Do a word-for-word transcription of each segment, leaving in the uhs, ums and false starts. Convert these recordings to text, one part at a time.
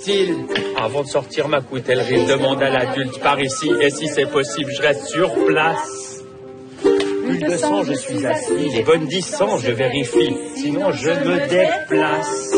dit-il. Avant de sortir ma coutellerie, demande à l'adulte par ici. Et si c'est possible, je reste sur place. Plus de cent, je suis assis. Les bonnes dix cents, je vérifie. Sinon, je me déplace.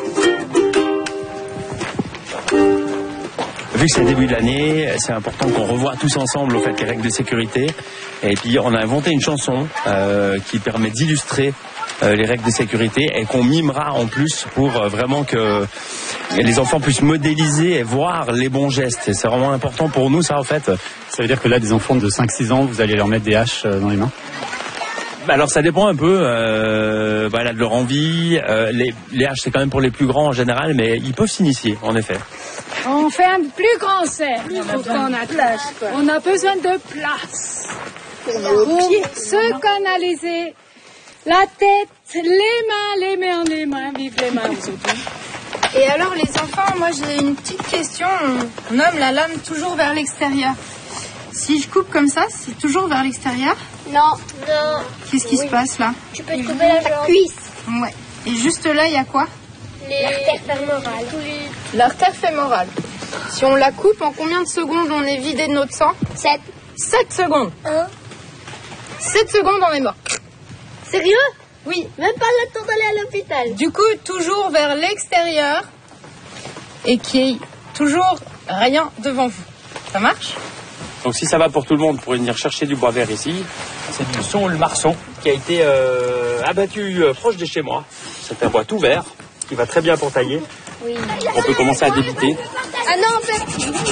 Vu que c'est le début de l'année, c'est important qu'on revoie tous ensemble au fait, les règles de sécurité. Et puis on a inventé une chanson euh, qui permet d'illustrer euh, les règles de sécurité et qu'on mimera en plus pour euh, vraiment que les enfants puissent modéliser et voir les bons gestes. Et c'est vraiment important pour nous ça en fait. Ça veut dire que là, des enfants de cinq six ans, vous allez leur mettre des haches dans les mains? Alors ça dépend un peu euh, voilà, de leur envie. Euh, les, les haches c'est quand même pour les plus grands en général, mais ils peuvent s'initier en effet. On fait un plus grand cercle. On a, place, on a besoin de place. Pour se canaliser. La tête, les mains, les mains, les mains. Vive les mains aujourd'hui. Et alors les enfants, moi j'ai une petite question. On nomme la lame toujours vers l'extérieur. Si je coupe comme ça, c'est toujours vers l'extérieur? Non. Non. Qu'est-ce qui oui. se passe là? Tu peux te couper la jambe. Cuisse. Ouais. Et juste là, il y a quoi? L'artère fémorale. L'artère fémorale. Si on la coupe, en combien de secondes on est vidé de notre sang? sept. sept secondes. un. sept secondes, on est mort. Sérieux? Oui. Même pas le temps d'aller à l'hôpital. Du coup, toujours vers l'extérieur et qu'il y ait toujours rien devant vous. Ça marche? Donc si ça va pour tout le monde, vous pourrez venir chercher du bois vert ici. C'est du son le marçon qui a été euh, abattu euh, proche de chez moi. C'est un bois tout vert qui va très bien pour tailler. Oui. On peut commencer à débiter. Ah non, en fait...